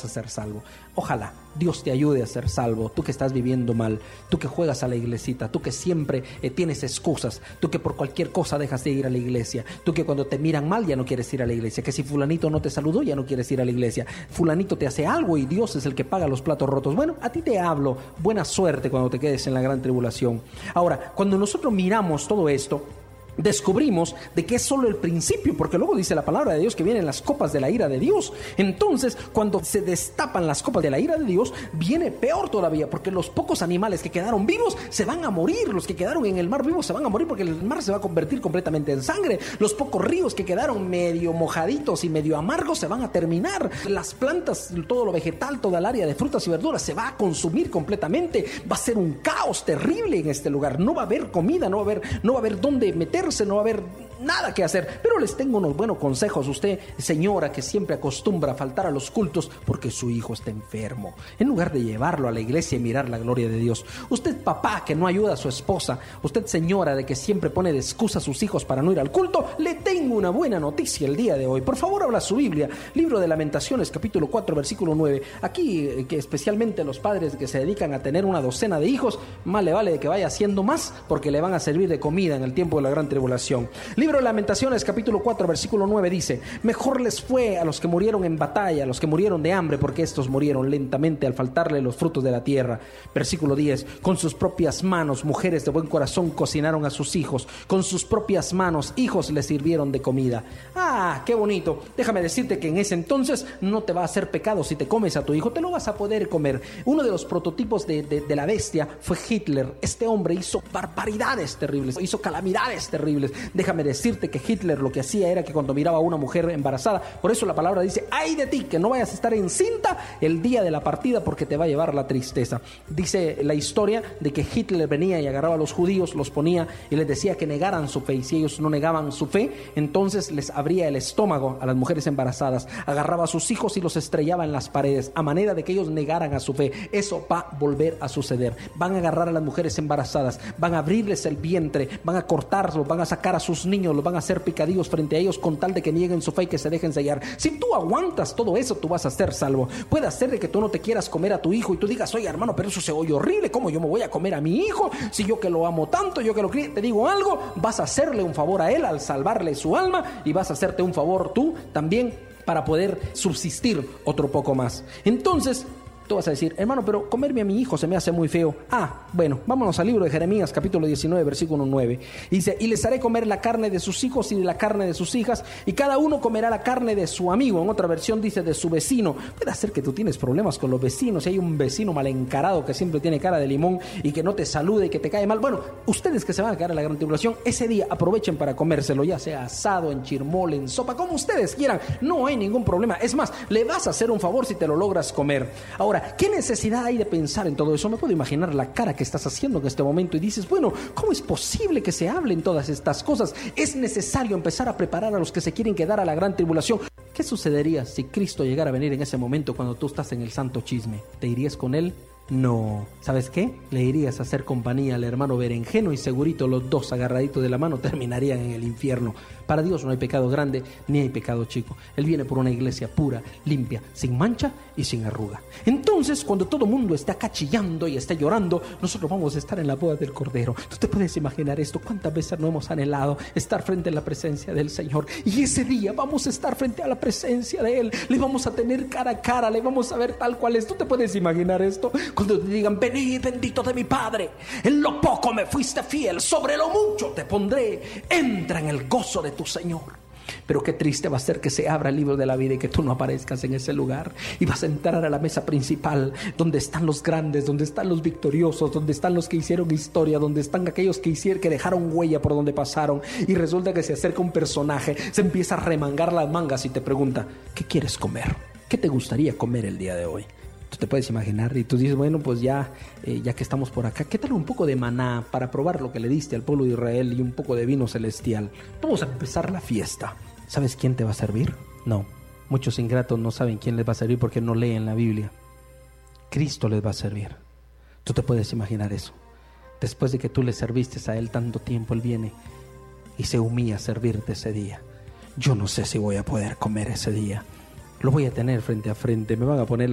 a ser salvo. Ojalá Dios te ayude a ser salvo. Tú que estás viviendo mal, tú que juegas a la iglesita, tú que siempre tienes excusas, tú que por cualquier cosa dejas de ir a la iglesia, tú que cuando te miran mal ya no quieres ir a la iglesia, que si fulanito no te saludó ya no quieres ir a la iglesia, fulanito te hace algo y Dios es el que paga los platos rotos. Bueno, a ti te hablo, buena suerte cuando te quedes en la gran tribulación. Ahora, cuando nosotros miramos todo esto, descubrimos de que es solo el principio, porque luego dice la palabra de Dios que vienen las copas de la ira de Dios. Entonces, cuando se destapan las copas de la ira de Dios, viene peor todavía, porque los pocos animales que quedaron vivos se van a morir. Los que quedaron en el mar vivos se van a morir, porque el mar se va a convertir completamente en sangre. Los pocos ríos que quedaron medio mojaditos y medio amargos se van a terminar. Las plantas, todo lo vegetal, toda el área de frutas y verduras se va a consumir completamente. Va a ser un caos terrible en este lugar. No va a haber comida, no va a haber dónde meter, no va a haber nada que hacer. Pero les tengo unos buenos consejos. Usted, señora, que siempre acostumbra a faltar a los cultos porque su hijo está enfermo, en lugar de llevarlo a la iglesia y mirar la gloria de Dios. Usted, papá, que no ayuda a su esposa. Usted, señora, de que siempre pone de excusa a sus hijos para no ir al culto. Le tengo una buena noticia el día de hoy. Por favor, abra su Biblia, libro de Lamentaciones, capítulo 4, versículo 9. Aquí, que especialmente los padres que se dedican a tener una docena de hijos, más le vale de que vaya haciendo más, porque le van a servir de comida en el tiempo de la gran tribulación. Libro de Lamentaciones, capítulo 4, versículo 9 dice: mejor les fue a los que murieron en batalla, a los que murieron de hambre, porque estos murieron lentamente al faltarle los frutos de la tierra. Versículo 10: con sus propias manos, mujeres de buen corazón cocinaron a sus hijos, con sus propias manos, hijos les sirvieron de comida. Ah, qué bonito. Déjame decirte que en ese entonces no te va a hacer pecado si te comes a tu hijo, te lo vas a poder comer. Uno de los prototipos de la bestia fue Hitler. Este hombre hizo barbaridades terribles, hizo calamidades terribles. Déjame decirte que Hitler lo que hacía era que cuando miraba a una mujer embarazada, por eso la palabra dice: ay de ti, que no vayas a estar encinta el día de la partida, porque te va a llevar la tristeza. Dice la historia de que Hitler venía y agarraba a los judíos, los ponía y les decía que negaran su fe, y si ellos no negaban su fe, entonces les abría el estómago a las mujeres embarazadas, agarraba a sus hijos y los estrellaba en las paredes, a manera de que ellos negaran a su fe. Eso va a volver a suceder. Van a agarrar a las mujeres embarazadas, van a abrirles el vientre, van a cortarlos, van a sacar a sus niños, los van a hacer picadillos frente a ellos con tal de que nieguen su fe y que se dejen sellar. Si tú aguantas todo eso, tú vas a ser salvo. Puede ser de que tú no te quieras comer a tu hijo y tú digas: oye, hermano, pero eso se oye horrible, ¿cómo yo me voy a comer a mi hijo? Si yo que lo amo tanto, yo que lo crié. Te digo algo, vas a hacerle un favor a él al salvarle su alma, y vas a hacerte un favor tú también para poder subsistir otro poco más. Entonces, tú vas a decir: hermano, pero comerme a mi hijo se me hace muy feo. Bueno, vámonos al libro de Jeremías, capítulo 19, versículo 9. Dice: y les haré comer la carne de sus hijos y de la carne de sus hijas, y cada uno comerá la carne de su amigo. En otra versión dice: de su vecino. Puede ser que tú tienes problemas con los vecinos, si hay un vecino mal encarado que siempre tiene cara de limón y que no te saluda y que te cae mal. Bueno, ustedes que se van a quedar en la gran tribulación, ese día aprovechen para comérselo, ya sea asado, en chirmol, en sopa, como ustedes quieran. No hay ningún problema. Es más, le vas a hacer un favor si te lo logras comer. Ahora, ¿qué necesidad hay de pensar en todo eso? Me puedo imaginar la cara que estás haciendo en este momento y dices: bueno, ¿cómo es posible que se hablen todas estas cosas? Es necesario empezar a preparar a los que se quieren quedar a la gran tribulación. ¿Qué sucedería si Cristo llegara a venir en ese momento cuando tú estás en el santo chisme? ¿Te irías con él? No. ¿Sabes qué? Le irías a hacer compañía al hermano berenjeno y segurito los dos agarraditos de la mano terminarían en el infierno. Para Dios no hay pecado grande ni hay pecado chico. Él viene por una iglesia pura, limpia, sin mancha y sin arruga. Entonces, cuando todo el mundo está cachillando y está llorando, nosotros vamos a estar en la boda del Cordero. ¿Tú te puedes imaginar esto? ¿Cuántas veces no hemos anhelado estar frente a la presencia del Señor? Y ese día vamos a estar frente a la presencia de Él. Le vamos a tener cara a cara, le vamos a ver tal cual es. ¿Tú te puedes imaginar esto? Cuando te digan: venid, bendito de mi Padre, en lo poco me fuiste fiel, sobre lo mucho te pondré, entra en el gozo de tu Señor. Pero qué triste va a ser que se abra el libro de la vida y que tú no aparezcas en ese lugar, y vas a entrar a la mesa principal donde están los grandes, donde están los victoriosos, donde están los que hicieron historia, donde están aquellos que dejaron huella por donde pasaron, y resulta que se acerca un personaje, se empieza a remangar las mangas y te pregunta: ¿qué quieres comer? ¿Qué te gustaría comer el día de hoy? Tú te puedes imaginar, y tú dices: bueno, pues ya que estamos por acá, ¿qué tal un poco de maná para probar lo que le diste al pueblo de Israel y un poco de vino celestial? Vamos a empezar la fiesta. ¿Sabes quién te va a servir? No, muchos ingratos no saben quién les va a servir porque no leen la Biblia. Cristo les va a servir. Tú te puedes imaginar eso. Después de que tú le serviste a Él tanto tiempo, Él viene y se humilla a servirte ese día. Yo no sé si voy a poder comer ese día. Lo voy a tener frente a frente, me van a poner